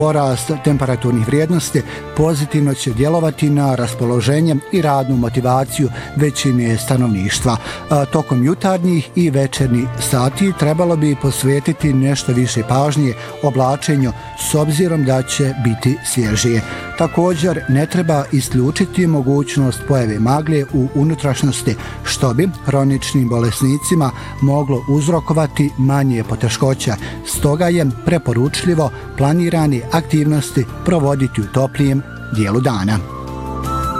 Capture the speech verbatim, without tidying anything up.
Porast temperaturnih vrijednosti pozitivno će djelovati na raspoloženje i radnu motivaciju većine stanovništva. Tokom jutarnjih i večernjih sati trebalo bi posvetiti nešto više pažnje oblačenju s obzirom da će biti svježije. Također ne treba isključiti mogućnost pojave magle u unutrašnjosti, što bi hroničnim bolesnicima moglo uzrokovati manje poteškoća. Stoga je preporučljivo planirani aktivnosti provoditi u toplijem dijelu dana.